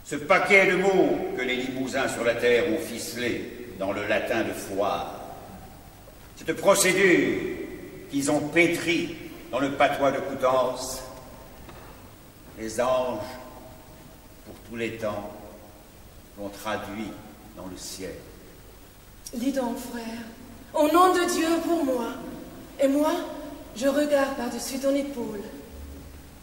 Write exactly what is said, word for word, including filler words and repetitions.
Ce paquet de mots que les limousins sur la terre ont ficelé dans le latin de foire, cette procédure qu'ils ont pétrie dans le patois de Coutances, les anges, pour tous les temps, l'ont traduit dans le ciel. Dis donc, frère, au nom de Dieu pour moi, et moi, je regarde par-dessus ton épaule.